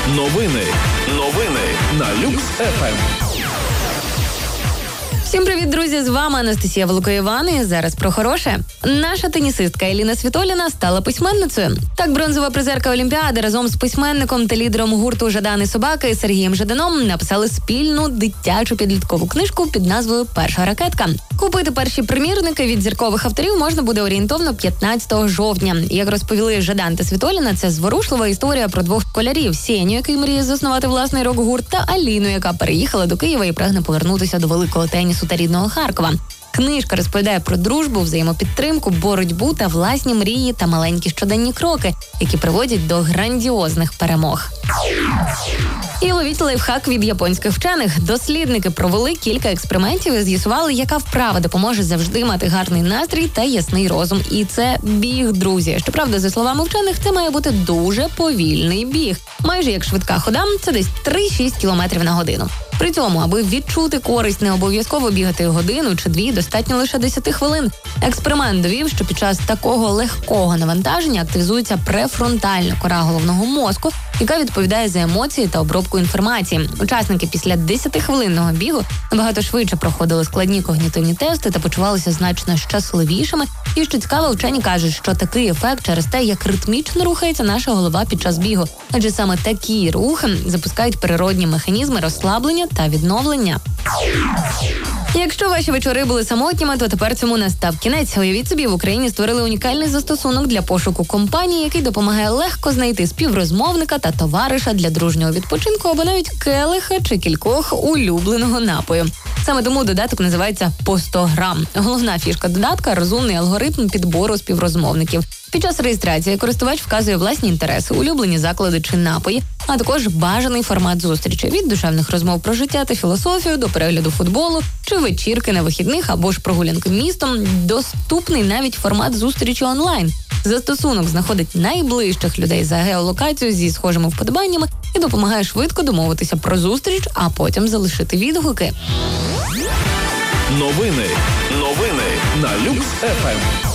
Новини на Люкс ФМ. Всім привіт, друзі! З вами Анастасія Волокоєван і зараз про хороше. Наша тенісистка Еліна Світоліна стала письменницею. Так, бронзова призерка Олімпіади разом з письменником та лідером гурту «Жадан і собаки» Сергієм Жаданом написали спільну дитячу підліткову книжку під назвою «Перша ракетка». Купити перші примірники від зіркових авторів можна буде орієнтовно 15 жовтня. Як розповіли Жадан та Світоліна, це зворушлива історія про двох школярів – Сеню, який мріє заснувати власний рок-гурт, та Аліну, яка переїхала до Києва і прагне повернутися до великого тенісу та рідного Харкова. Книжка розповідає про дружбу, взаємопідтримку, боротьбу та власні мрії та маленькі щоденні кроки, які приводять до грандіозних перемог. І ловіть лайфхак від японських вчених. Дослідники провели кілька експериментів і з'ясували, яка вправа допоможе завжди мати гарний настрій та ясний розум. І це біг, друзі. Щоправда, за словами вчених, це має бути дуже повільний біг. Майже як швидка хода, це десь 3-6 км на годину. При цьому, аби відчути користь, не обов'язково бігати годину чи дві, достатньо лише 10 хвилин. Експеримент довів, що під час такого легкого навантаження активізується префронтальна кора головного мозку, яка відповідає за емоції та обробку інформації. Учасники після 10-хвилинного бігу набагато швидше проходили складні когнітивні тести та почувалися значно щасливішими. І, що цікаво, вчені кажуть, що такий ефект через те, як ритмічно рухається наша голова під час бігу. Адже саме такі рухи запускають природні механізми розслаблення та відновлення. Якщо ваші вечори були самотніми, то тепер цьому настав кінець. Уявіть собі, в Україні створили унікальний застосунок для пошуку компанії, який допомагає легко знайти співрозмовника та товариша для дружнього відпочинку або навіть келиха чи кількох улюбленого напою. Саме тому додаток називається «По 100 грам». Головна фішка додатка – розумний алгоритм підбору співрозмовників. Під час реєстрації користувач вказує власні інтереси, улюблені заклади чи напої, а також бажаний формат зустрічі – від душевних розмов про життя та філософію до перегляду футболу чи вечірки на вихідних або ж прогулянки містом. Доступний навіть формат зустрічі онлайн. Застосунок знаходить найближчих людей за геолокацією зі схожими вподобаннями і допомагає швидко домовитися про зустріч, а потім залишити відгуки. Новини на Люкс ФМ.